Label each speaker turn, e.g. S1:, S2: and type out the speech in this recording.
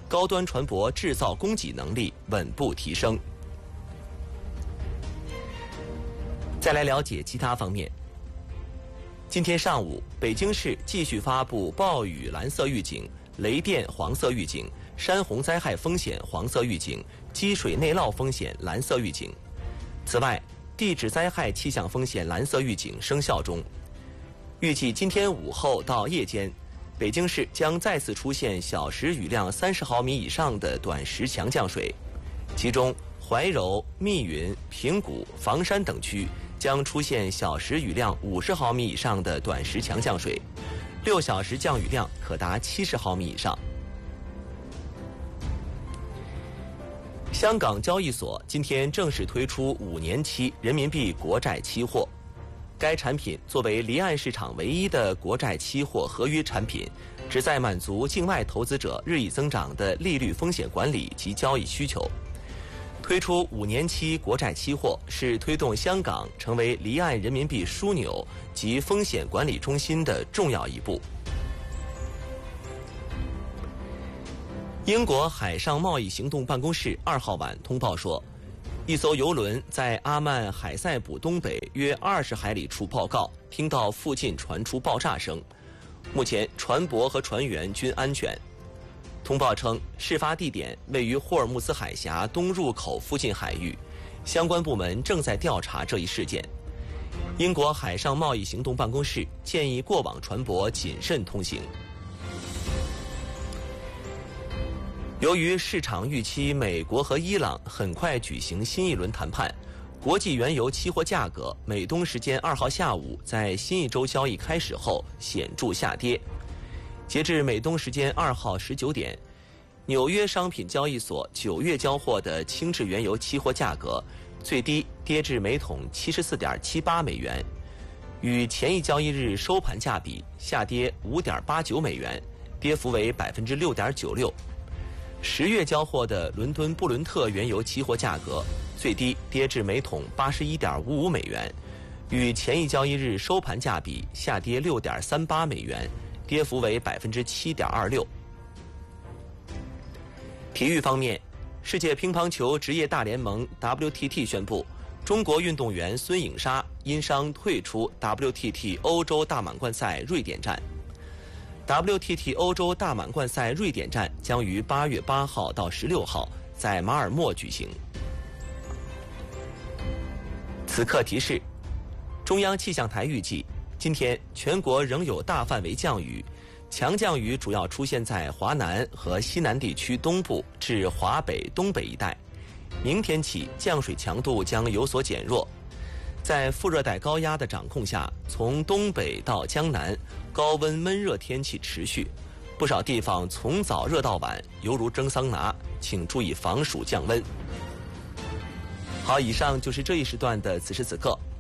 S1: 高端船舶制造供给能力稳步提升。再来了解其他方面。今天上午，北京市继续发布暴雨蓝色预警、雷电黄色预警、山洪灾害风险黄色预警、积水内涝风险蓝色预警。此外，地质灾害气象风险蓝色预警生效中。预计今天午后到夜间，北京市将再次出现小时雨量30毫米以上的短时强降水，其中怀柔、密云、平谷、房山等区将出现小时雨量50毫米以上的短时强降水，6小时降雨量可达70毫米以上。香港交易所今天正式推出5年期人民币国债期货，该产品作为离岸市场唯一的国债期货合约产品，旨在满足境外投资者日益增长的利率风险管理及交易需求。推出5年期国债期货是推动香港成为离岸人民币枢纽及风险管理中心的重要一步。英国海上贸易行动办公室2号晚通报说，一艘邮轮在阿曼海塞卜东北约20海里处报告，听到附近传出爆炸声，目前船舶和船员均安全。通报称，事发地点位于霍尔木兹海峡东入口附近海域，相关部门正在调查这一事件。英国海上贸易行动办公室建议过往船舶谨慎通行。由于市场预期美国和伊朗很快举行新一轮谈判，国际原油期货价格美东时间2号下午在新一周交易开始后显著下跌。截至美东时间2号19点，纽约商品交易所9月交货的轻质原油期货价格最低跌至每桶74.78美元，与前一交易日收盘价比下跌5.89美元，跌幅为6.96%。10月交货的伦敦布伦特原油期货价格最低跌至每桶81.55美元，与前一交易日收盘价比下跌6.38美元，跌幅为7.26%。体育方面，世界乒乓球职业大联盟 WTT 宣布，中国运动员孙颖莎因伤退出 WTT 欧洲大满贯赛瑞典站。WTT 欧洲大满贯赛瑞典站将于8月8号到16号在马尔默举行。此刻提示：中央气象台预计，今天全国仍有大范围降雨，强降雨主要出现在华南和西南地区东部至华北、东北一带。明天起降水强度将有所减弱。在副热带高压的掌控下，从东北到江南，高温闷热天气持续，不少地方从早热到晚，犹如蒸桑拿，请注意防暑降温。好，以上就是这一时段的此时此刻，